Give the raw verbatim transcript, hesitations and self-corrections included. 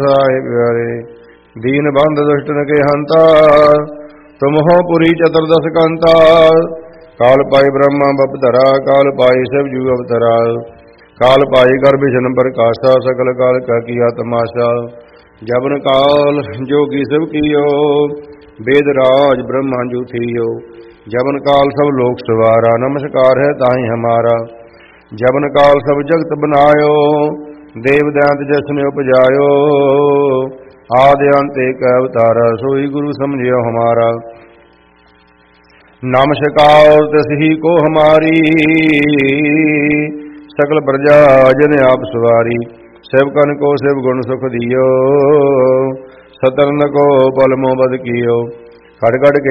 प्यारे दीन बंध दुष्टन के हंता तुम हो पुरी चतुर्दश कांता। काल पाई ब्रह्मा बपधरा काल पाई सब जू अवतरा। काल पाई गर्भ जन प्रकाशा सकल काल का किया तमाशा। जबन काल जोगी सब कियो वेद राज ब्रह्मा जू थियो। जबन काल सब लोक सवारा नमस्कार है ताहि हमारा। जबन काल सब जगत बनायो देव दैंत जसने उपजायो। आदि अंत एक अवतारा सोई गुरु समझियो हमारा। नमस्कार तसही को हमारी सकल प्रजा जन आप सवारी। सेवकन को सेव गुण सुख दियो सतरन को पल मोह बद कियो। खड़ खड़